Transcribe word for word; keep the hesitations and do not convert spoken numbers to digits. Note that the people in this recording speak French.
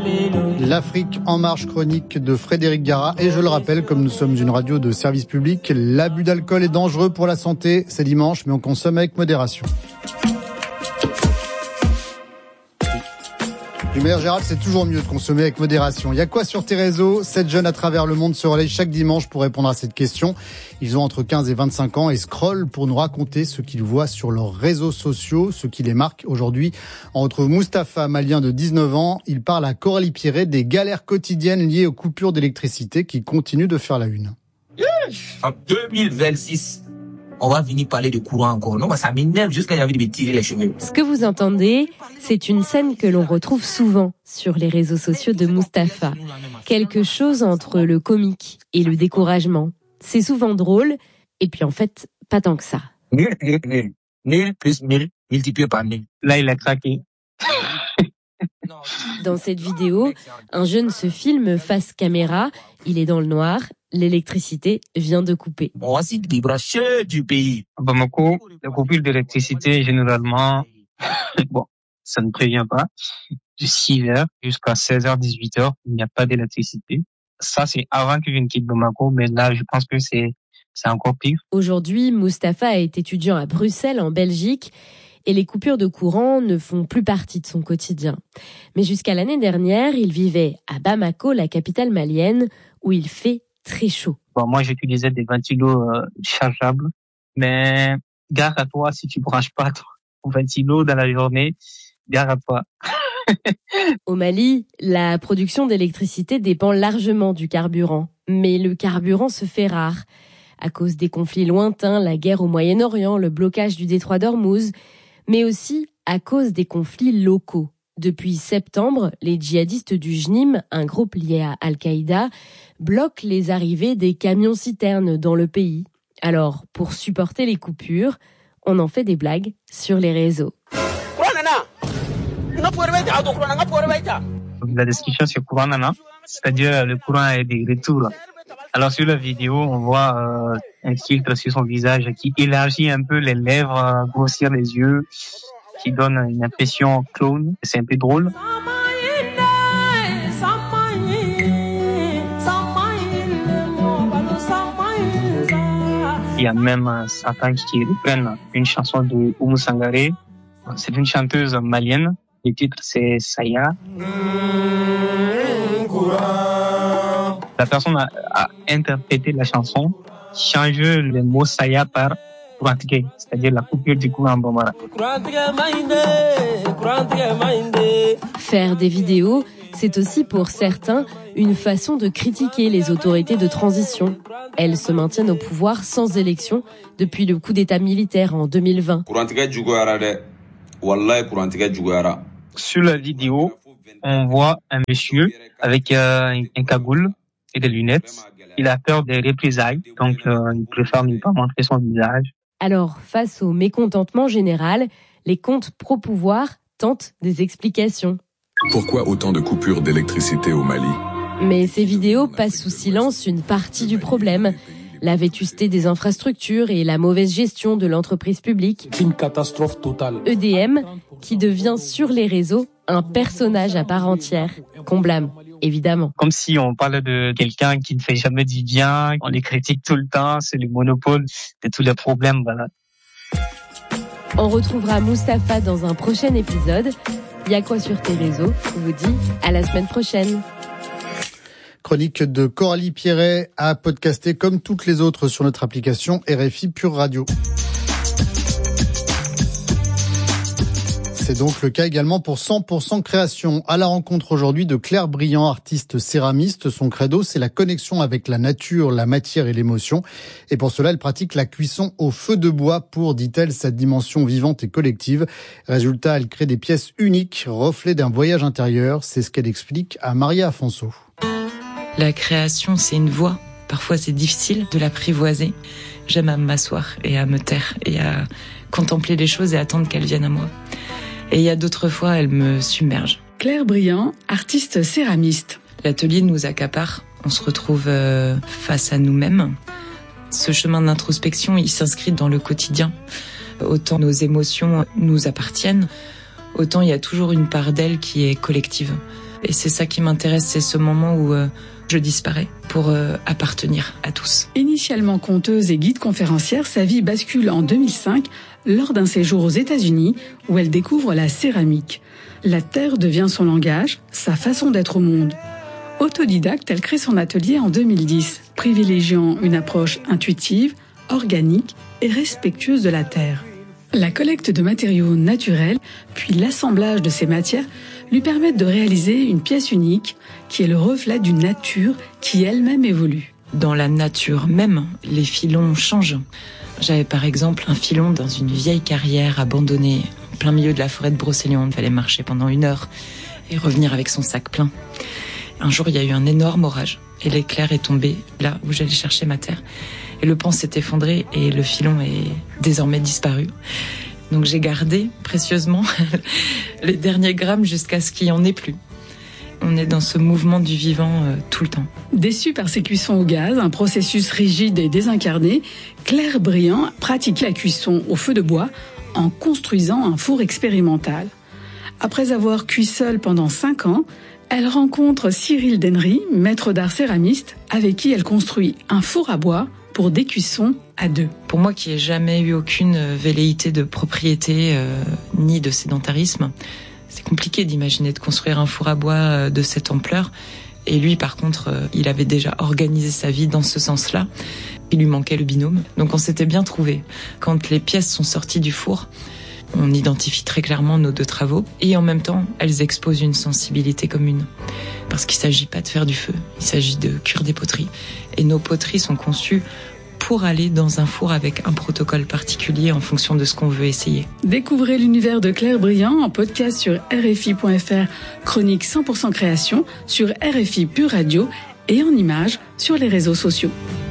L'Afrique en marche, chronique de Frédéric Gara. Et je le rappelle, comme nous sommes une radio de service public, l'abus d'alcool est dangereux pour la santé. C'est dimanche, mais on consomme avec modération. Du meilleur Gérald, c'est toujours mieux de consommer avec modération. Il y a quoi sur tes réseaux ? Sept jeunes à travers le monde se relayent chaque dimanche pour répondre à cette question. Ils ont entre quinze et vingt-cinq ans et scrollent pour nous raconter ce qu'ils voient sur leurs réseaux sociaux, ce qui les marque. Aujourd'hui, on retrouve Mustapha, malien de dix-neuf ans. Il parle à Coralie Pierret des galères quotidiennes liées aux coupures d'électricité qui continuent de faire la une. En deux mille vingt-six, on va venir parler de courant encore. Non, ça m'énerve jusqu'à j'ai envie de me tirer les cheveux. Ce que vous entendez, c'est une scène que l'on retrouve souvent sur les réseaux sociaux de Mustapha. Quelque chose entre le comique et le découragement. C'est souvent drôle, et puis en fait, pas tant que ça. Mille, mille, mille. Mille plus mille, multiplié par mille. Là, il a craqué. Dans cette vidéo, un jeune se filme face caméra. Il est dans le noir. L'électricité vient de couper. Voici le débrancheur du pays. À Bamako, la coupure d'électricité, généralement, bon, ça ne prévient pas. De six heures jusqu'à seize heures, dix-huit heures, il n'y a pas d'électricité. Ça, c'est avant que je ne quitte Bamako, mais là, je pense que c'est, c'est encore pire. Aujourd'hui, Mustapha est étudiant à Bruxelles, en Belgique, et les coupures de courant ne font plus partie de son quotidien. Mais jusqu'à l'année dernière, il vivait à Bamako, la capitale malienne, où il fait très chaud. Bon, moi, j'utilisais des ventilos euh, chargeables, mais gare à toi si tu branches pas ton ventilo dans la journée, gare à toi. Au Mali, la production d'électricité dépend largement du carburant, mais le carburant se fait rare. À cause des conflits lointains, la guerre au Moyen-Orient, le blocage du détroit d'Ormuz, mais aussi à cause des conflits locaux. Depuis septembre, les djihadistes du J N I M, un groupe lié à Al-Qaïda, bloquent les arrivées des camions-citernes dans le pays. Alors, pour supporter les coupures, on en fait des blagues sur les réseaux. La description c'est courant nana, c'est-à-dire le courant est des retours. Alors sur la vidéo, on voit euh, un filtre sur son visage qui élargit un peu les lèvres, grossir les yeux, qui donne une impression clown. C'est un peu drôle. Il y a même certains qui reprennent une chanson de Oumou Sangaré. C'est une chanteuse malienne. Le titre, c'est Saya. La personne a, a interprété la chanson, change le mot Saya par Courantigué, c'est-à-dire la coupure du courant en Bambara. Faire des vidéos, c'est aussi pour certains une façon de critiquer les autorités de transition. Elles se maintiennent au pouvoir sans élection depuis le coup d'État militaire en deux mille vingt. Sur la vidéo, on voit un monsieur avec euh, un cagoule et des lunettes. Il a peur des représailles, donc euh, il préfère ne pas montrer son visage. Alors, face au mécontentement général, les comptes pro-pouvoir tentent des explications. Pourquoi autant de coupures d'électricité au Mali ? Mais ces vidéos passent sous silence une partie du problème. La vétusté des infrastructures et la mauvaise gestion de l'entreprise publique. Une catastrophe totale. E D M, qui devient sur les réseaux un personnage à part entière, qu'on blâme, évidemment. Comme si on parlait de quelqu'un qui ne fait jamais du bien, on les critique tout le temps, c'est le monopole de tous les problèmes, voilà. On retrouvera Mustapha dans un prochain épisode. Il y a quoi sur tes réseaux ? Je vous dis à la semaine prochaine. Chronique de Coralie Pierret à podcaster comme toutes les autres sur notre application R F I Pure Radio. C'est donc le cas également pour cent pour cent Création. À la rencontre aujourd'hui de Claire Briand, artiste céramiste. Son credo, c'est la connexion avec la nature, la matière et l'émotion. Et pour cela, elle pratique la cuisson au feu de bois pour, dit-elle, sa dimension vivante et collective. Résultat, elle crée des pièces uniques, reflets d'un voyage intérieur. C'est ce qu'elle explique à Maria Afonso. La création, c'est une voie. Parfois, c'est difficile de l'apprivoiser. J'aime à m'asseoir et à me taire et à contempler les choses et attendre qu'elles viennent à moi. Et il y a d'autres fois, elle me submerge. Claire Briand, artiste céramiste. L'atelier nous accapare, on se retrouve euh, face à nous-mêmes. Ce chemin d'introspection, il s'inscrit dans le quotidien. Autant nos émotions nous appartiennent, autant il y a toujours une part d'elle qui est collective. Et c'est ça qui m'intéresse, c'est ce moment où euh, je disparais pour euh, appartenir à tous. Initialement conteuse et guide conférencière, sa vie bascule en deux mille cinq lors d'un séjour aux États-Unis où elle découvre la céramique. La terre devient son langage, sa façon d'être au monde. Autodidacte, elle crée son atelier en deux mille dix, privilégiant une approche intuitive, organique et respectueuse de la terre. La collecte de matériaux naturels, puis l'assemblage de ces matières lui permettent de réaliser une pièce unique qui est le reflet d'une nature qui elle-même évolue. Dans la nature même, les filons changent. J'avais par exemple un filon dans une vieille carrière abandonnée, en plein milieu de la forêt de Brocéliande. Il fallait marcher pendant une heure et revenir avec son sac plein. Un jour, il y a eu un énorme orage et l'éclair est tombé là où j'allais chercher ma terre. Et le pan s'est effondré et le filon est désormais disparu. Donc j'ai gardé précieusement les derniers grammes jusqu'à ce qu'il n'y en ait plus. On est dans ce mouvement du vivant euh, tout le temps. Déçue par ses cuissons au gaz, un processus rigide et désincarné, Claire Briand pratique la cuisson au feu de bois en construisant un four expérimental. Après avoir cuit seule pendant cinq ans, elle rencontre Cyril Dennery, maître d'art céramiste, avec qui elle construit un four à bois pour des cuissons à deux. Pour moi qui n'ai jamais eu aucune velléité de propriété euh, ni de sédentarisme, c'est compliqué d'imaginer de construire un four à bois de cette ampleur. Et lui, par contre, euh, il avait déjà organisé sa vie dans ce sens-là. Il lui manquait le binôme. Donc on s'était bien trouvé. Quand les pièces sont sorties du four, on identifie très clairement nos deux travaux. Et en même temps, elles exposent une sensibilité commune. Parce qu'il ne s'agit pas de faire du feu, il s'agit de cuire des poteries. Et nos poteries sont conçues pour aller dans un four avec un protocole particulier en fonction de ce qu'on veut essayer. Découvrez l'univers de Claire Briand en podcast sur R F I point F R, chronique cent pour cent création, sur R F I Pure Radio et en images sur les réseaux sociaux.